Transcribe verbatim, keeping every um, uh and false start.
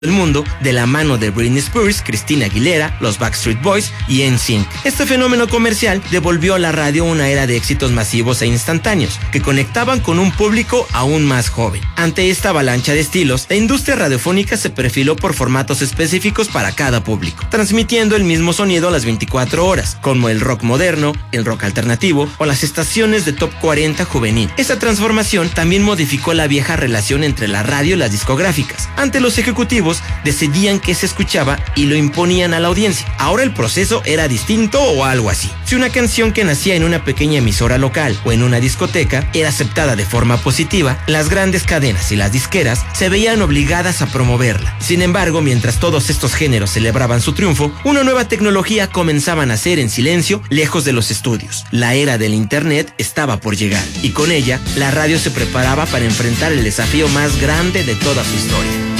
el mundo de la mano de Britney Spears, Christina Aguilera, los Backstreet Boys y N Sync. Este fenómeno comercial devolvió a la radio una era de éxitos masivos e instantáneos que conectaban con un público aún más joven. Ante esta avalancha de estilos, la industria radiofónica se perfiló por formatos específicos para cada público, transmitiendo el mismo sonido a las veinticuatro horas, como el rock moderno, el rock alternativo o las estaciones de top cuarenta juvenil. Esta transformación también modificó la vieja relación entre la radio y las discográficas. Ante los ejecutivos decidían qué se escuchaba y lo imponían a la audiencia. Ahora el proceso era distinto o algo así. Si una canción que nacía en una pequeña emisora local o en una discoteca era aceptada de forma positiva, las grandes cadenas y las disqueras se veían obligadas a promoverla. Sin embargo, mientras todos estos géneros celebraban su triunfo, una nueva tecnología comenzaba a nacer en silencio, lejos de los estudios. La era del internet estaba por llegar y con ella, la radio se preparaba para enfrentar el desafío más grande de toda su historia.